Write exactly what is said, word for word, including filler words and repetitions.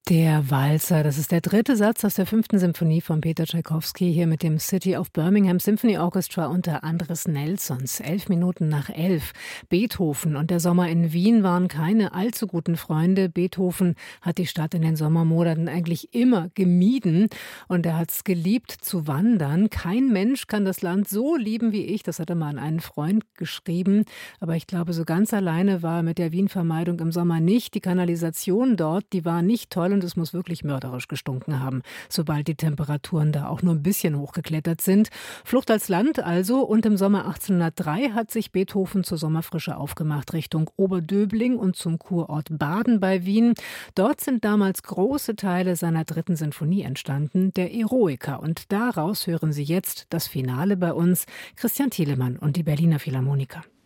Der Walzer, das ist der dritte Satz aus der fünften Symphonie von Peter Tschaikowski, hier mit dem City of Birmingham Symphony Orchestra unter Andres Nelsons. Elf Minuten nach elf. Beethoven und der Sommer in Wien waren keine allzu guten Freunde. Beethoven hat die Stadt in den Sommermonaten eigentlich immer gemieden und er hat es geliebt zu wandern. Kein Mensch kann das Land so lieben wie ich, das hat er mal an einen Freund geschrieben. Aber ich glaube, so ganz alleine war er mit der Wien-Vermeidung im Sommer nicht. Die Kanalisation dort, die war nicht toll. Und es muss wirklich mörderisch gestunken haben, sobald die Temperaturen da auch nur ein bisschen hochgeklettert sind. Flucht als Land also. Und im Sommer achtzehnhundertdrei hat sich Beethoven zur Sommerfrische aufgemacht Richtung Oberdöbling und zum Kurort Baden bei Wien. Dort sind damals große Teile seiner dritten Sinfonie entstanden, der Eroica. Und daraus hören Sie jetzt das Finale bei uns, Christian Thielemann und die Berliner Philharmoniker.